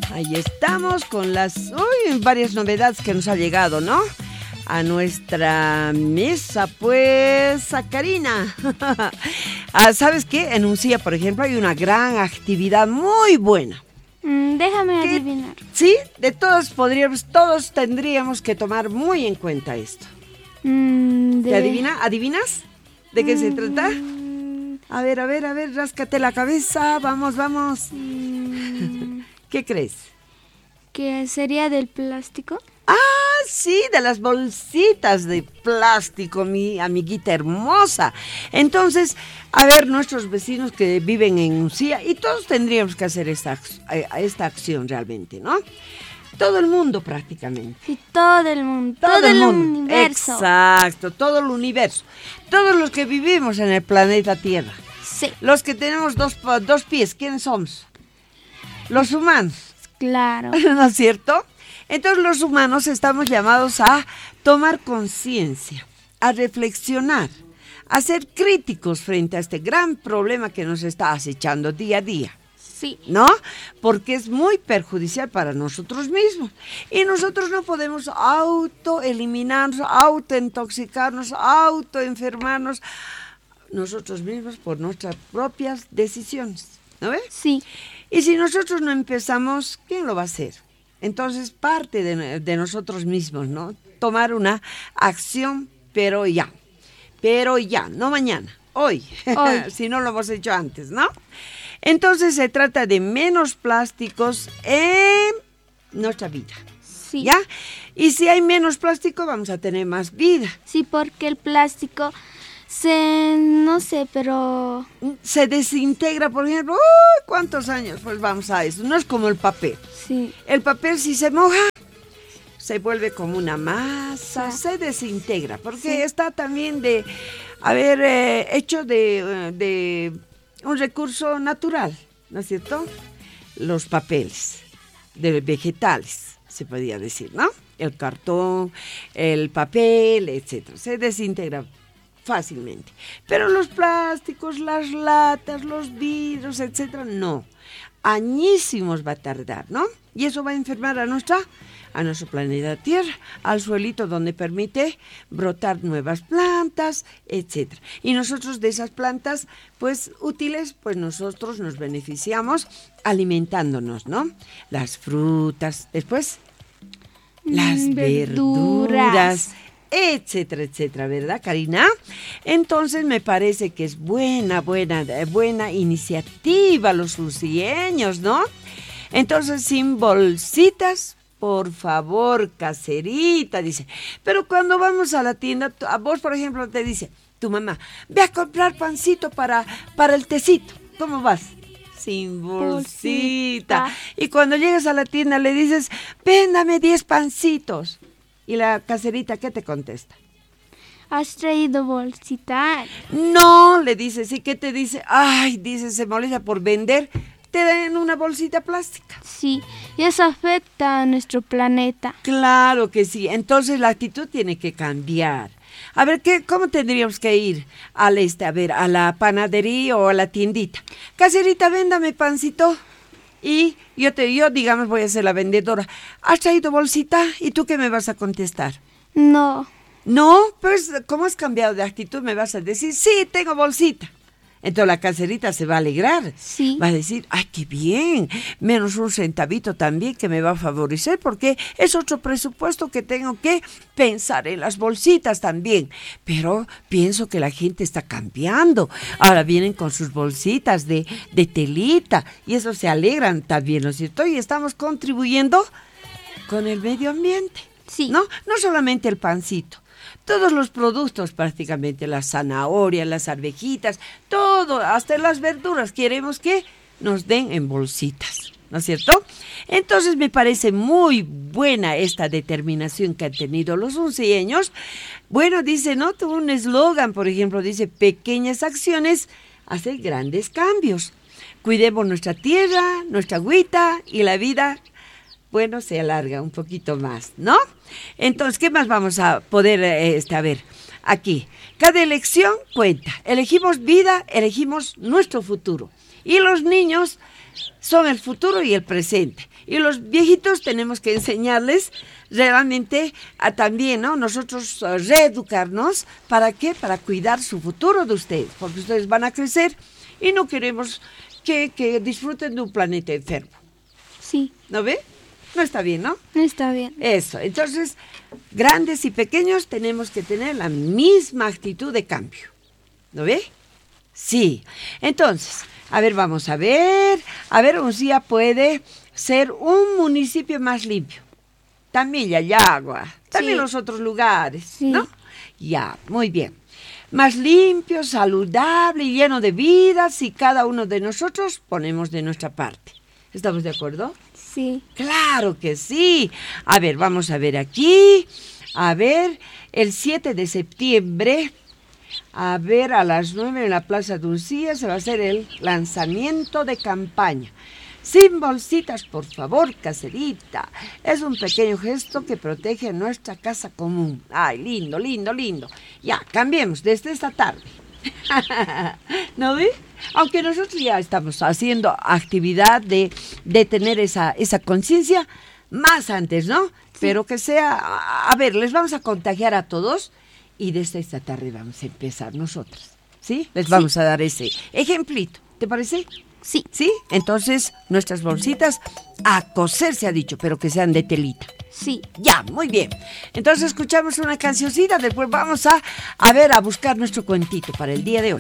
Ahí estamos con las varias novedades que nos ha llegado, ¿no? A nuestra mesa, pues, a Karina. ¿Sabes qué? En Uncía, por ejemplo, hay una gran actividad muy buena. Déjame adivinar. Sí, todos tendríamos que tomar muy en cuenta esto. ¿Te adivinas? ¿De qué se trata? A ver, ráscate la cabeza, vamos. ¿Qué crees? ¿Que sería del plástico? Sí, de las bolsitas de plástico, mi amiguita hermosa. Entonces, a ver, nuestros vecinos que viven en Uncía, y todos tendríamos que hacer esta acción realmente, ¿no? Todo el mundo prácticamente. Sí, todo el mundo. Todo el universo. Exacto, todo el universo. Todos los que vivimos en el planeta Tierra. Sí. Los que tenemos dos pies, ¿quiénes somos? Los humanos. Claro. ¿No es cierto? Entonces los humanos estamos llamados a tomar conciencia, a reflexionar, a ser críticos frente a este gran problema que nos está acechando día a día. Sí. ¿No? Porque es muy perjudicial para nosotros mismos. Y nosotros no podemos autoeliminarnos, autointoxicarnos, autoenfermarnos nosotros mismos por nuestras propias decisiones. ¿No ves? Sí. Y si nosotros no empezamos, ¿quién lo va a hacer? Entonces parte de nosotros mismos, ¿no? Tomar una acción, pero ya, no mañana, hoy. Si no lo hemos hecho antes, ¿no? Entonces se trata de menos plásticos en nuestra vida. Sí. ¿Ya? Y si hay menos plástico, vamos a tener más vida. Sí, porque el plástico se desintegra, por ejemplo. ¿Cuántos años? Pues vamos a eso. No es como el papel. Sí. El papel, si se moja, se vuelve como una masa, se desintegra, porque está también hecho de un recurso natural, ¿no es cierto? Los papeles de vegetales, se podría decir, ¿no? El cartón, el papel, etcétera, se desintegra fácilmente. Pero los plásticos, las latas, los vidrios, etcétera, no. Añísimos va a tardar, ¿no? Y eso va a enfermar a nuestro planeta Tierra, al suelito donde permite brotar nuevas plantas, etcétera. Y nosotros de esas plantas, pues útiles, pues nosotros nos beneficiamos alimentándonos, ¿no? Las frutas, después las verduras, etcétera, etcétera, ¿verdad, Karina? Entonces me parece que es buena iniciativa los uncieños, ¿no? Entonces, sin bolsitas, por favor, caserita, dice. Pero cuando vamos a la tienda, a vos, por ejemplo, te dice tu mamá, ve a comprar pancito para el tecito. ¿Cómo vas? Sin bolsita. Y cuando llegas a la tienda le dices, véndame 10 pancitos. ¿Y la caserita qué te contesta? ¿Has traído bolsita? No, le dices. ¿Y qué te dice? Ay, dice, se molesta por vender. Te dan una bolsita plástica. Sí, y eso afecta a nuestro planeta. Claro que sí. Entonces la actitud tiene que cambiar. A ver, ¿cómo tendríamos que ir a la panadería o a la tiendita? Caserita, véndame pancito. Y yo digamos, voy a ser la vendedora. ¿Has traído bolsita? ¿Y tú qué me vas a contestar? No. No, pues, ¿cómo has cambiado de actitud? Me vas a decir, sí, tengo bolsita. Entonces la caserita se va a alegrar. Sí. Va a decir, ay, qué bien, menos un centavito también que me va a favorecer, porque es otro presupuesto que tengo que pensar en las bolsitas también. Pero pienso que la gente está cambiando. Ahora vienen con sus bolsitas de telita y eso se alegran también, ¿no es cierto? Y estamos contribuyendo con el medio ambiente. Sí. No solamente el pancito. Todos los productos prácticamente, las zanahorias, las arvejitas, todo, hasta las verduras, queremos que nos den en bolsitas, ¿no es cierto? Entonces me parece muy buena esta determinación que han tenido los uncieños. Bueno, dice, ¿no? Tuvo un eslogan, por ejemplo, dice, pequeñas acciones hacen grandes cambios. Cuidemos nuestra tierra, nuestra agüita y la vida, bueno, se alarga un poquito más, ¿no? Entonces, ¿qué más vamos a poder ver? Aquí, cada elección cuenta. Elegimos vida, elegimos nuestro futuro. Y los niños son el futuro y el presente. Y los viejitos tenemos que enseñarles realmente a también, ¿no? Nosotros reeducarnos. ¿Para qué? Para cuidar su futuro de ustedes, porque ustedes van a crecer y no queremos que disfruten de un planeta enfermo. Sí, ¿No ve? No está bien, ¿no? está bien. Eso. Entonces, grandes y pequeños tenemos que tener la misma actitud de cambio. ¿No ve? Sí. Entonces, a ver, vamos a ver. A ver, Uncía puede ser un municipio más limpio. También Yayagua, también Sí. los otros lugares, Sí. ¿no? Ya, muy bien. Más limpio, saludable y lleno de vida si cada uno de nosotros ponemos de nuestra parte. ¿Estamos de acuerdo? Sí, Claro que sí. A ver, vamos a ver aquí. A ver, el 7 de septiembre, a ver, a las 9 en la Plaza de Uncía se va a hacer el lanzamiento de campaña. Sin bolsitas, por favor, caserita. Es un pequeño gesto que protege nuestra casa común. Ay, lindo, lindo, lindo. Ya, cambiemos desde esta tarde. ¿No ve? Aunque nosotros ya estamos haciendo actividad de tener esa conciencia más antes, ¿no? Pero que sea, a ver, les vamos a contagiar a todos y desde esta tarde vamos a empezar nosotros, ¿sí? Les vamos a dar ese ejemplito, ¿te parece? sí. ¿Sí? Entonces, nuestras bolsitas a coser se ha dicho, pero que sean de telita. Sí. Ya, muy bien. Entonces escuchamos una cancioncita, después vamos a ver, a buscar nuestro cuentito para el día de hoy.